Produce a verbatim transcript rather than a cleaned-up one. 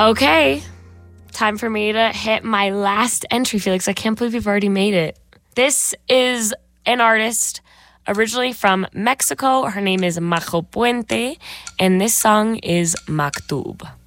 Okay, time for me to hit my last entry, Felix. I can't believe you've already made it. This is an artist originally from Mexico. Her name is Majo Puente, and this song is Maktub.